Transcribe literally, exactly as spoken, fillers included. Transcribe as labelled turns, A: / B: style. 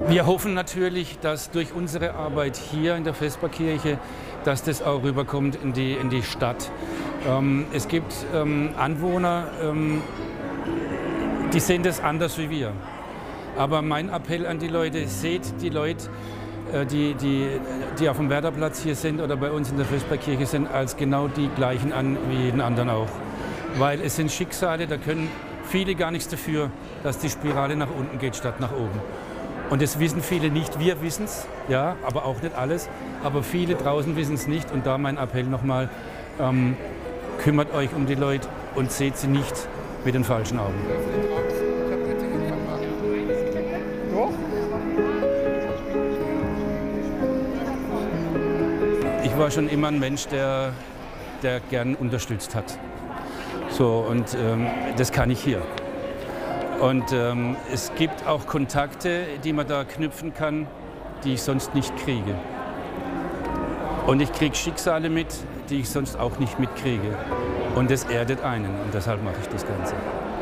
A: Wir hoffen natürlich, dass durch unsere Arbeit hier in der Vesperkirche, dass das auch rüberkommt in die, in die Stadt. Ähm, es gibt ähm, Anwohner, ähm, die sehen das anders wie wir. Aber mein Appell an die Leute, seht die Leute, äh, die, die, die auf dem Werderplatz hier sind oder bei uns in der Vesperkirche sind, als genau die gleichen an wie jeden anderen auch. Weil es sind Schicksale, da können viele gar nichts dafür, dass die Spirale nach unten geht statt nach oben. Und das wissen viele nicht. Wir wissen es, ja, aber auch nicht alles. Aber viele draußen wissen es nicht. Und da mein Appell nochmal, ähm, kümmert euch um die Leute und seht sie nicht mit den falschen Augen. Ich war schon immer ein Mensch, der, der gern unterstützt hat. So, und ähm, das kann ich hier. Und ähm, es gibt auch Kontakte, die man da knüpfen kann, die ich sonst nicht kriege. Und ich kriege Schicksale mit, die ich sonst auch nicht mitkriege. Und das erdet einen und deshalb mache ich das Ganze.